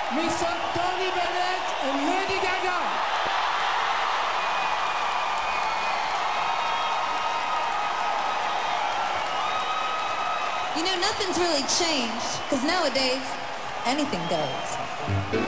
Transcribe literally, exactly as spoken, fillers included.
Mister Tony Bennett and Lady Gaga. You know, nothing's really changed, because nowadays, anything goes.